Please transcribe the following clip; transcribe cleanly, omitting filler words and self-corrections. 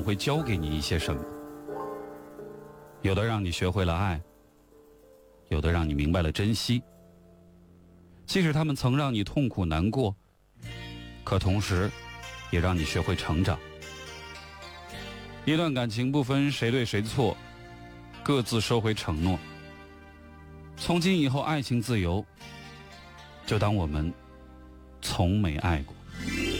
会教给你一些什么。有的让你学会了爱，有的让你明白了珍惜。即使他们曾让你痛苦难过，可同时也让你学会成长。一段感情不分谁对谁错，各自收回承诺。从今以后爱情自由，就当我们从没爱过。